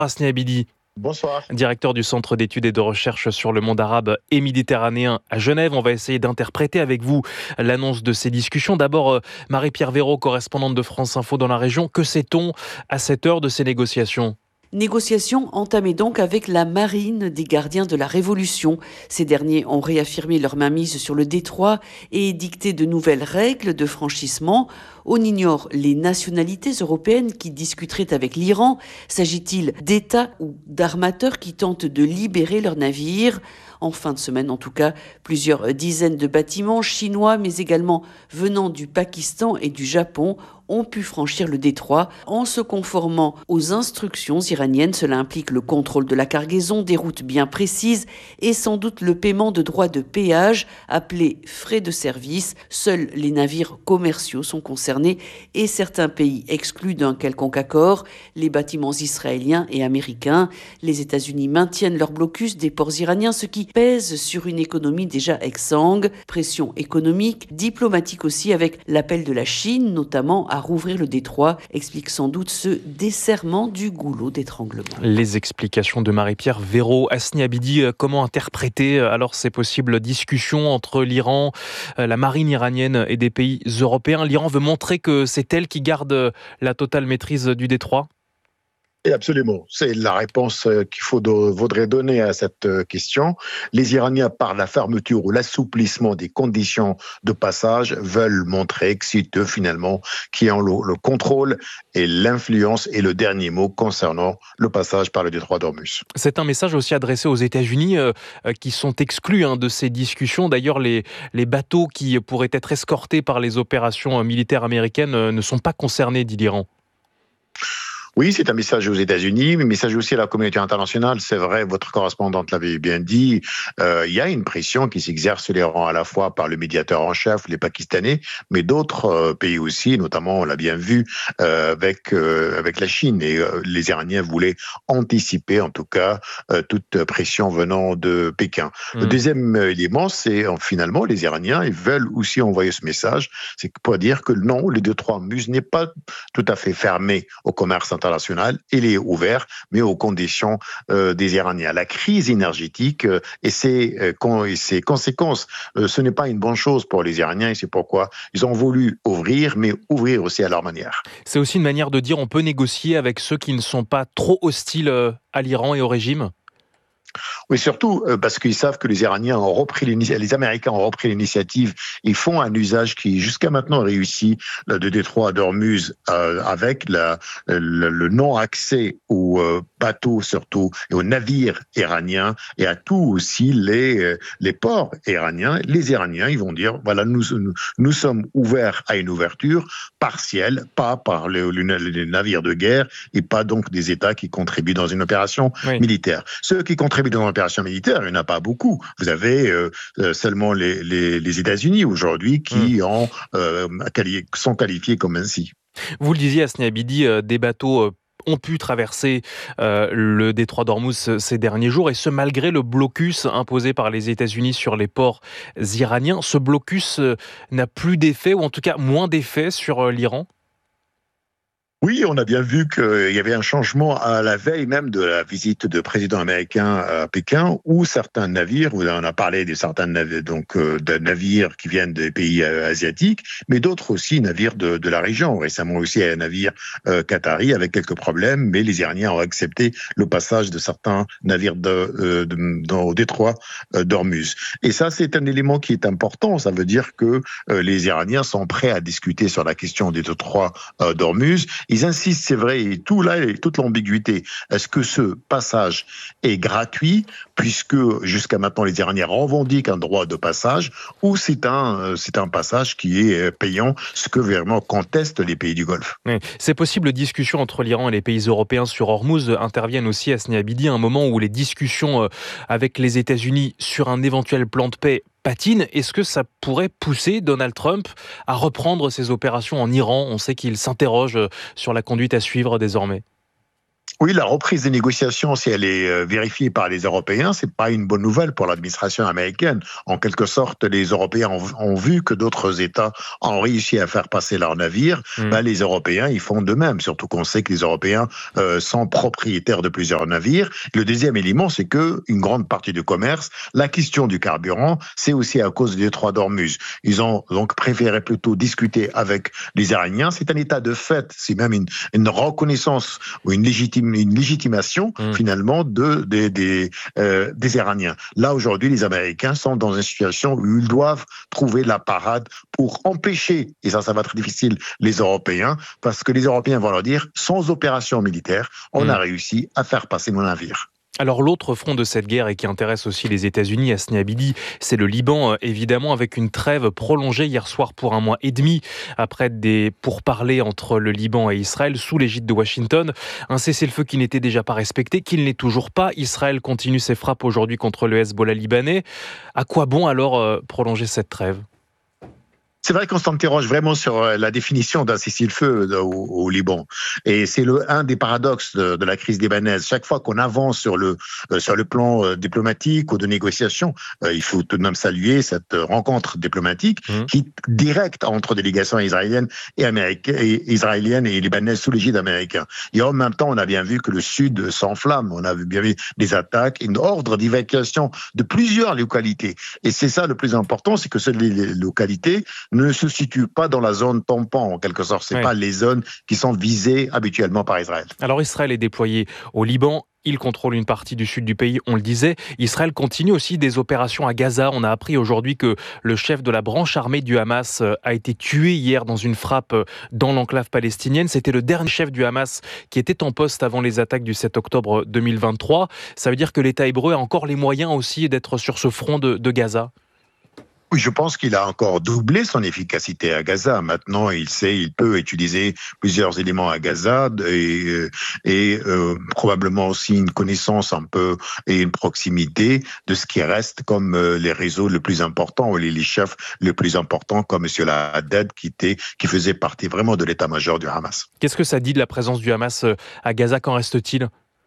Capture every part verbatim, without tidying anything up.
Hasni Abidi, Bonsoir. directeur du Centre d'études et de recherche sur le monde arabe et méditerranéen à Genève. On va essayer d'interpréter avec vous l'annonce de ces discussions. D'abord, euh, Marie-Pierre Véraud, correspondante de France Info dans la région. Que sait-on à cette heure de ces négociations ? Négociations entamées donc avec la marine des gardiens de la Révolution. Ces derniers ont réaffirmé leur mainmise sur le détroit et dicté de nouvelles règles de franchissement. On ignore les nationalités européennes qui discuteraient avec l'Iran. S'agit-il d'États ou d'armateurs qui tentent de libérer leurs navires ? En fin de semaine, en tout cas, plusieurs dizaines de bâtiments chinois, mais également venant du Pakistan et du Japon, ont pu franchir le détroit en se conformant aux instructions iraniennes. Cela implique le contrôle de la cargaison, des routes bien précises et sans doute le paiement de droits de péage appelés frais de service. Seuls les navires commerciaux sont concernés et certains pays exclus d'un quelconque accord, les bâtiments israéliens et américains. Les États-Unis maintiennent leur blocus des ports iraniens, ce qui pèse sur une économie déjà exsangue. Pression économique, diplomatique aussi, avec l'appel de la Chine, notamment à rouvrir le détroit, explique sans doute ce desserrement du goulot d'étranglement. Les explications de Marie-Pierre Véraud. Hasni Abidi, comment interpréter alors ces possibles discussions entre l'Iran, la marine iranienne et des pays européens ? L'Iran veut montrer que c'est elle qui garde la totale maîtrise du détroit ? Et absolument, c'est la réponse qu'il faut de, vaudrait donner à cette question. Les Iraniens, par la fermeture ou l'assouplissement des conditions de passage, veulent montrer que c'est eux finalement qui ont le, le contrôle et l'influence et le dernier mot concernant le passage par le détroit d'Ormuz. C'est un message aussi adressé aux États-Unis euh, qui sont exclus hein, de ces discussions. D'ailleurs, les, les bateaux qui pourraient être escortés par les opérations militaires américaines euh, ne sont pas concernés, dit l'Iran. Oui, c'est un message aux États-Unis, mais un message aussi à la communauté internationale. C'est vrai, votre correspondante l'avait bien dit, euh, il y a une pression qui s'exerce sur l'Iran à la fois par le médiateur en chef, les Pakistanais, mais d'autres euh, pays aussi, notamment, on l'a bien vu, euh, avec euh, avec la Chine. Et euh, les Iraniens voulaient anticiper, en tout cas, euh, toute pression venant de Pékin. Mmh. Le deuxième élément, c'est euh, finalement, les Iraniens, ils veulent aussi envoyer ce message, c'est pour dire que non, le détroit d'Ormuz n'est pas tout à fait fermé au commerce international. international, il est ouvert, mais aux conditions euh, des Iraniens. La crise énergétique euh, et, ses, euh, con, et ses conséquences, euh, ce n'est pas une bonne chose pour les Iraniens et c'est pourquoi ils ont voulu ouvrir, mais ouvrir aussi à leur manière. C'est aussi une manière de dire on peut négocier avec ceux qui ne sont pas trop hostiles à l'Iran et au régime ? Oui, surtout parce qu'ils savent que les Iraniens ont repris l'initiative, les Américains ont repris l'initiative. Ils font un usage qui, jusqu'à maintenant, réussit de détroit d'Ormuz euh, avec la, le, le non-accès aux euh, bateaux, surtout, et aux navires iraniens, et à tous aussi les, les ports iraniens. Les Iraniens, ils vont dire, voilà, nous, nous, nous sommes ouverts à une ouverture partielle, pas par les, les navires de guerre, et pas donc des États qui contribuent dans une opération oui. militaire. Ceux qui contribuent dans l'opération militaire, il n'y en a pas beaucoup. Vous avez euh, seulement les, les, les États-Unis aujourd'hui qui mmh. ont, euh, quali- sont qualifiés comme ainsi. Vous le disiez, Hasni Abidi, euh, des bateaux euh, ont pu traverser euh, le détroit d'Ormuz ces derniers jours, et ce malgré le blocus imposé par les États-Unis sur les ports iraniens. Ce blocus euh, n'a plus d'effet, ou en tout cas moins d'effet sur euh, l'Iran ? Oui, on a bien vu qu'il y avait un changement à la veille même de la visite de président américain à Pékin, où certains navires, vous en avez parlé de certains navires, donc euh, de navires qui viennent des pays euh, asiatiques, mais d'autres aussi navires de, de la région. Récemment aussi un navire euh, qatari avec quelques problèmes, mais les Iraniens ont accepté le passage de certains navires de, euh, de, dans, au détroit euh, d'Ormuz. Et ça, c'est un élément qui est important. Ça veut dire que euh, les Iraniens sont prêts à discuter sur la question des détroits euh, d'Ormuz. Ils insistent, c'est vrai, et tout là, et toute l'ambiguïté. Est-ce que ce passage est gratuit, puisque jusqu'à maintenant les Iraniens revendiquent un droit de passage, ou c'est un, c'est un passage qui est payant, ce que vraiment contestent les pays du Golfe. Oui. Ces possibles discussions entre l'Iran et les pays européens sur Ormuz interviennent aussi à Hasni Abidi, à un moment où les discussions avec les États-Unis sur un éventuel plan de paix patine. Est-ce que ça pourrait pousser Donald Trump à reprendre ses opérations en Iran ? On sait qu'il s'interroge sur la conduite à suivre désormais. Oui, la reprise des négociations, si elle est euh, vérifiée par les Européens, c'est pas une bonne nouvelle pour l'administration américaine. En quelque sorte, les Européens ont, ont vu que d'autres États ont réussi à faire passer leurs navires. Mmh. Ben, les Européens, ils font de même. Surtout qu'on sait que les Européens euh, sont propriétaires de plusieurs navires. Le deuxième élément, c'est que une grande partie du commerce, la question du carburant, c'est aussi à cause du détroit d'Ormuz. Ils ont donc préféré plutôt discuter avec les Iraniens. C'est un état de fait, c'est même une, une reconnaissance ou une légitime une légitimation mmh. finalement de, de, des, euh, des Iraniens. Là, aujourd'hui, les Américains sont dans une situation où ils doivent trouver la parade pour empêcher, et ça, ça va être difficile, les Européens, parce que les Européens vont leur dire, sans opération militaire, on mmh. a réussi à faire passer nos navires. Alors l'autre front de cette guerre et qui intéresse aussi les États-Unis, Hasni Abidi, c'est le Liban, évidemment, avec une trêve prolongée hier soir pour un mois et demi, après des pourparlers entre le Liban et Israël sous l'égide de Washington. Un cessez-le-feu qui n'était déjà pas respecté, qui ne l'est toujours pas. Israël continue ses frappes aujourd'hui contre le Hezbollah libanais. À quoi bon alors euh, prolonger cette trêve ? C'est vrai qu'on s'interroge vraiment sur la définition d'un cessez-le-feu au, au Liban. Et c'est le, un des paradoxes de, de la crise libanaise. Chaque fois qu'on avance sur le, sur le plan euh, diplomatique ou de négociation, euh, il faut tout de même saluer cette rencontre diplomatique mmh. qui directe entre délégations israéliennes et, américaines, et israéliennes et libanaises sous l'égide américaine. Et en même temps, on a bien vu que le Sud s'enflamme. On a bien vu des attaques, une ordre d'évacuation de plusieurs localités. Et c'est ça le plus important, c'est que ces localités ne se situe pas dans la zone tampon, en quelque sorte. Ce n'est ouais. pas les zones qui sont visées habituellement par Israël. Alors Israël est déployé au Liban. Il contrôle une partie du sud du pays, on le disait. Israël continue aussi des opérations à Gaza. On a appris aujourd'hui que le chef de la branche armée du Hamas a été tué hier dans une frappe dans l'enclave palestinienne. C'était le dernier chef du Hamas qui était en poste avant les attaques du sept octobre deux mille vingt-trois. Ça veut dire que l'État hébreu a encore les moyens aussi d'être sur ce front de, de Gaza ? Oui, je pense qu'il a encore doublé son efficacité à Gaza. Maintenant, il sait, il peut utiliser plusieurs éléments à Gaza et, et euh, probablement aussi une connaissance un peu et une proximité de ce qui reste comme euh, les réseaux les plus importants ou les, les chefs les plus importants comme M. Haddad qui était, qui faisait partie vraiment de l'état-major du Hamas. Qu'est-ce que ça dit de la présence du Hamas à Gaza? Qu'en reste-t-il?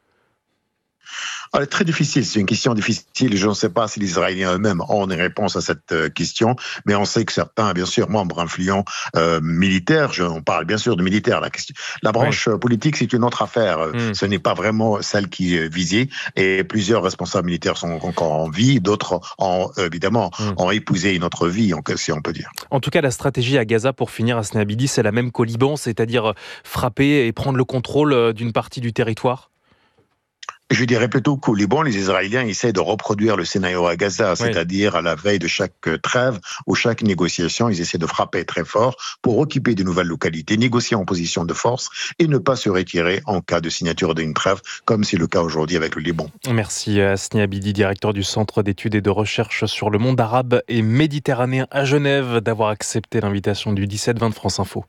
Alors, très difficile, c'est une question difficile. Je ne sais pas si les Israéliens eux-mêmes ont une réponse à cette question, mais on sait que certains, bien sûr, membres influents euh, militaires, je, on parle bien sûr de militaires, la, question, la branche oui. politique, c'est une autre affaire. Mm. Ce n'est pas vraiment celle qui est visée, et plusieurs responsables militaires sont encore en vie, d'autres ont évidemment mm. ont épousé une autre vie, si on peut dire. En tout cas, la stratégie à Gaza, pour finir, Hasni Abidi, c'est la même qu'au Liban, c'est-à-dire frapper et prendre le contrôle d'une partie du territoire. Je dirais plutôt qu'au Liban, les Israéliens essaient de reproduire le scénario à Gaza, oui. c'est-à-dire à la veille de chaque trêve ou chaque négociation, ils essaient de frapper très fort pour occuper de nouvelles localités, négocier en position de force et ne pas se retirer en cas de signature d'une trêve, comme c'est le cas aujourd'hui avec le Liban. Merci Hasni Abidi, directeur du Centre d'études et de recherche sur le monde arabe et méditerranéen à Genève, d'avoir accepté l'invitation du dix-sept vingt de France Info.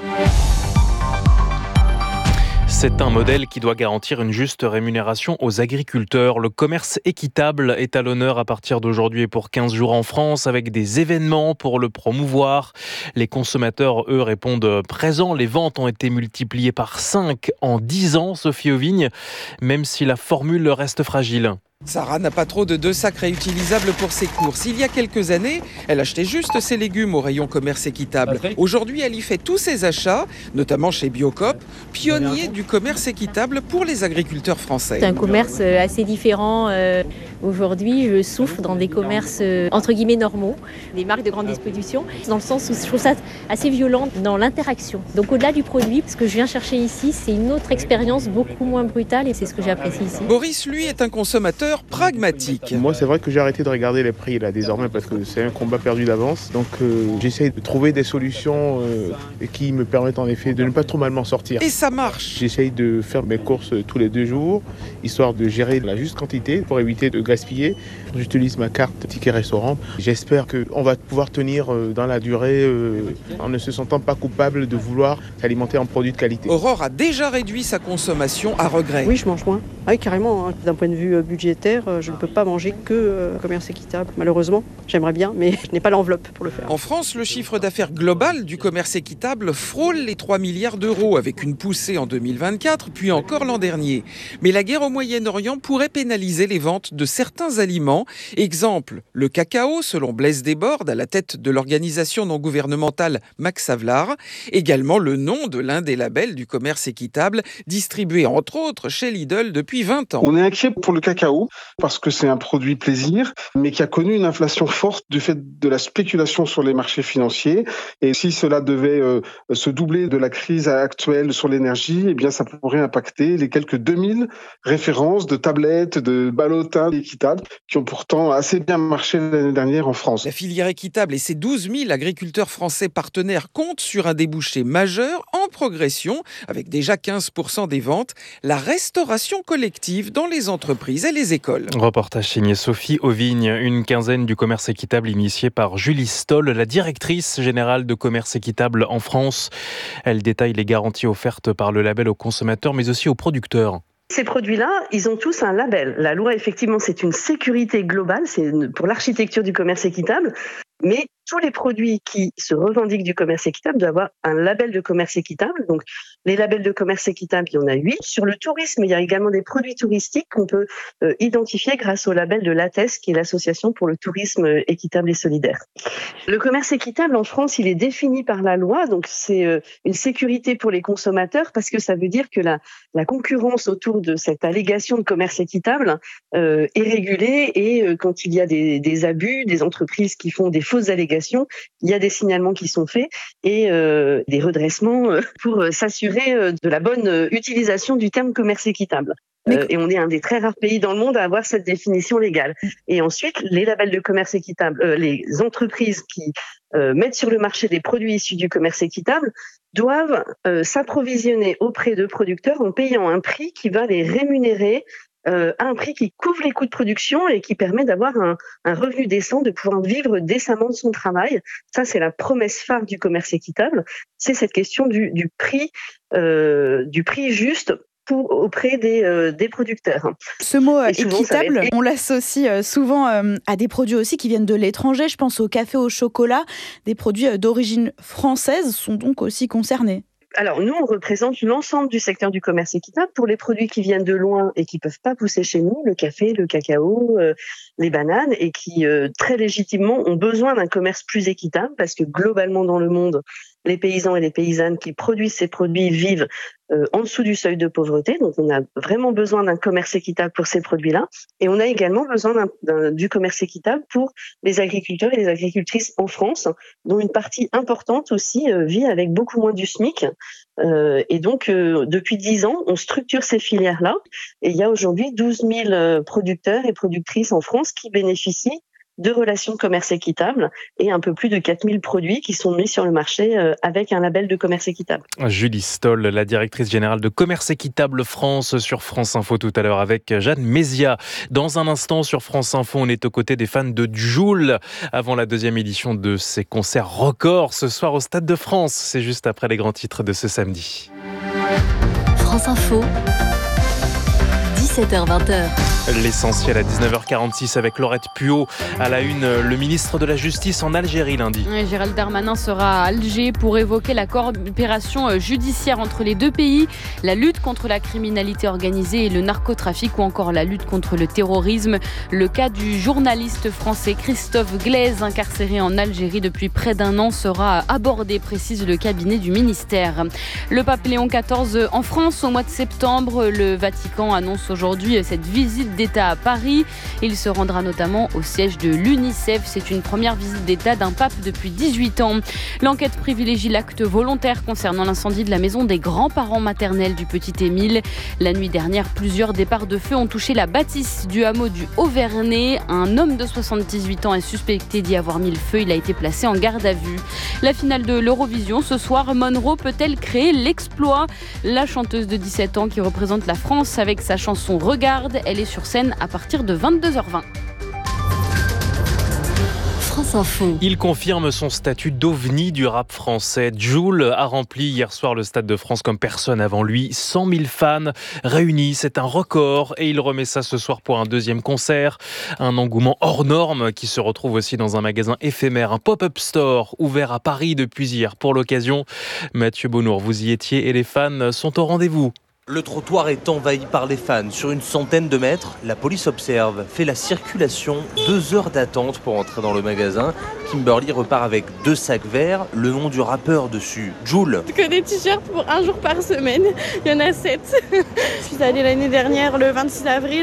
C'est un modèle qui doit garantir une juste rémunération aux agriculteurs. Le commerce équitable est à l'honneur à partir d'aujourd'hui et pour quinze jours en France, avec des événements pour le promouvoir. Les consommateurs, eux, répondent présents. Les ventes ont été multipliées par cinq en dix ans, Sophie Auvigne, même si la formule reste fragile. Sarah n'a pas trop de deux sacs réutilisables pour ses courses. Il y a quelques années, elle achetait juste ses légumes au rayon commerce équitable. Aujourd'hui, elle y fait tous ses achats, notamment chez Biocoop, pionnier du commerce équitable pour les agriculteurs français. C'est un commerce assez différent. Aujourd'hui, je souffre dans des commerces entre guillemets normaux, des marques de grande distribution, dans le sens où je trouve ça assez violent dans l'interaction. Donc au-delà du produit, ce que je viens chercher ici, c'est une autre expérience beaucoup moins brutale et c'est ce que j'apprécie ici. Boris, lui, est un consommateur pragmatique. Moi, c'est vrai que j'ai arrêté de regarder les prix là désormais parce que c'est un combat perdu d'avance. Donc, euh, j'essaie de trouver des solutions euh, qui me permettent en effet de ne pas trop mal m'en sortir. Et ça marche. J'essaye de faire mes courses tous les deux jours, histoire de gérer la juste quantité pour éviter de gaspiller. J'utilise ma carte ticket restaurant. J'espère qu'on va pouvoir tenir euh, dans la durée euh, en ne se sentant pas coupable de vouloir s'alimenter en produits de qualité. Aurore a déjà réduit sa consommation à regret. Oui, je mange moins. Oui, carrément. Hein. D'un point de vue budgétaire, budgétaire, je ne peux pas manger que euh, commerce équitable, malheureusement. J'aimerais bien, mais je n'ai pas l'enveloppe pour le faire. En France, le chiffre d'affaires global du commerce équitable frôle les trois milliards d'euros, avec une poussée en deux mille vingt-quatre, puis encore l'an dernier. Mais la guerre au Moyen-Orient pourrait pénaliser les ventes de certains aliments. Exemple, le cacao, selon Blaise Desbordes, à la tête de l'organisation non gouvernementale Max Havelaar. Également le nom de l'un des labels du commerce équitable, distribué entre autres chez Lidl depuis vingt ans. On est inquiet pour le cacao, parce que c'est un produit plaisir, mais qui a connu une inflation forte du fait de la spéculation sur les marchés financiers. Et si cela devait euh, se doubler de la crise actuelle sur l'énergie, eh bien ça pourrait impacter les quelques deux mille références de tablettes, de ballottins équitables, qui ont pourtant assez bien marché l'année dernière en France. La filière équitable et ses douze mille agriculteurs français partenaires comptent sur un débouché majeur en progression, avec déjà quinze pour cent des ventes, la restauration collective dans les entreprises et les écoles. Reportage signé Sophie Auvigne, une quinzaine du commerce équitable initié par Julie Stoll, la directrice générale de commerce équitable en France. Elle détaille les garanties offertes par le label aux consommateurs, mais aussi aux producteurs. Ces produits-là, ils ont tous un label. La loi, effectivement, c'est une sécurité globale, c'est pour l'architecture du commerce équitable, mais tous les produits qui se revendiquent du commerce équitable doivent avoir un label de commerce équitable. Donc, les labels de commerce équitable, il y en a huit. Sur le tourisme, il y a également des produits touristiques qu'on peut euh, identifier grâce au label de l'A T E S, qui est l'Association pour le tourisme équitable et solidaire. Le commerce équitable en France, il est défini par la loi, donc c'est euh, une sécurité pour les consommateurs parce que ça veut dire que la, la concurrence autour de cette allégation de commerce équitable euh, est régulée et euh, quand il y a des, des abus, des entreprises qui font des fausses allégations, il y a des signalements qui sont faits et euh, des redressements euh, pour euh, s'assurer euh, de la bonne euh, utilisation du terme commerce équitable. Euh, et on est un des très rares pays dans le monde à avoir cette définition légale. Et ensuite, les labels de commerce équitable, euh, les entreprises qui euh, mettent sur le marché des produits issus du commerce équitable doivent euh, s'approvisionner auprès de producteurs en payant un prix qui va les rémunérer Euh, à un prix qui couvre les coûts de production et qui permet d'avoir un, un revenu décent, de pouvoir vivre décemment de son travail. Ça, c'est la promesse phare du commerce équitable. C'est cette question du, du prix, euh, du prix juste pour, auprès des, euh, des producteurs. Ce mot et souvent, équitable, être... on l'associe souvent à des produits aussi qui viennent de l'étranger. Je pense au café, au chocolat. Des produits d'origine française sont donc aussi concernés. Alors, nous, on représente l'ensemble du secteur du commerce équitable pour les produits qui viennent de loin et qui peuvent pas pousser chez nous, le café, le cacao, euh, les bananes, et qui, euh, très légitimement, ont besoin d'un commerce plus équitable parce que globalement dans le monde, les paysans et les paysannes qui produisent ces produits vivent euh, en dessous du seuil de pauvreté. Donc, on a vraiment besoin d'un commerce équitable pour ces produits-là. Et on a également besoin d'un, d'un, du commerce équitable pour les agriculteurs et les agricultrices en France, dont une partie importante aussi euh, vit avec beaucoup moins du SMIC. Euh, et donc, euh, depuis dix ans, on structure ces filières-là. Et il y a aujourd'hui douze mille euh, producteurs et productrices en France qui bénéficient de relations de commerce équitable et un peu plus de quatre mille produits qui sont mis sur le marché euh, avec un label de commerce équitable. Julie Stoll, la directrice générale de Commerce Équitable France sur France Info tout à l'heure avec Jeanne Mézia. Dans un instant sur France Info, on est aux côtés des fans de Jul avant la deuxième édition de ces concerts records ce soir au Stade de France. C'est juste après les grands titres de ce samedi. France Info, dix-sept heures vingt. L'essentiel à dix-neuf heures quarante-six avec Laurette Puot. À la une, le ministre de la Justice en Algérie lundi. Oui, Gérald Darmanin sera à Alger pour évoquer la coopération judiciaire entre les deux pays, la lutte contre la criminalité organisée et le narcotrafic ou encore la lutte contre le terrorisme. Le cas du journaliste français Christophe Glaise, incarcéré en Algérie depuis près d'un an, sera abordé, précise le cabinet du ministère. Le pape Léon quatorze en France au mois de septembre. Le Vatican annonce aujourd'hui cette visite d'État à Paris. Il se rendra notamment au siège de l'UNICEF. C'est une première visite d'État d'un pape depuis dix-huit ans. L'enquête privilégie l'acte volontaire concernant l'incendie de la maison des grands-parents maternels du petit Émile. La nuit dernière, plusieurs départs de feu ont touché la bâtisse du hameau du Haut-Vernay. Un homme de soixante-dix-huit ans est suspecté d'y avoir mis le feu. Il a été placé en garde à vue. La finale de l'Eurovision ce soir, Monroe peut-elle créer l'exploit ? La chanteuse de dix-sept ans qui représente la France avec sa chanson Regarde, elle est sur scène à partir de vingt-deux heures vingt. France Info. Il confirme son statut d'ovni du rap français. Jul a rempli hier soir le Stade de France comme personne avant lui. cent mille fans réunis, c'est un record et il remet ça ce soir pour un deuxième concert. Un engouement hors norme qui se retrouve aussi dans un magasin éphémère, un pop-up store ouvert à Paris depuis hier pour l'occasion. Mathieu Bonnour, vous y étiez et les fans sont au rendez-vous. Le trottoir est envahi par les fans. Sur une centaine de mètres, la police observe, fait la circulation, deux heures d'attente pour entrer dans le magasin. Kimberly repart avec deux sacs verts, le nom du rappeur dessus, Jul. Que des t-shirts pour un jour par semaine, il y en a sept. Je suis allée l'année dernière le vingt-six avril,